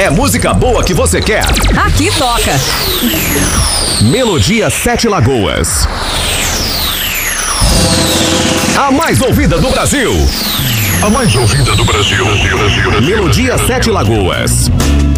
É música boa que você quer. Aqui toca. Melodia Sete Lagoas. A mais ouvida do Brasil. A mais ouvida do Brasil. Melodia Sete Lagoas.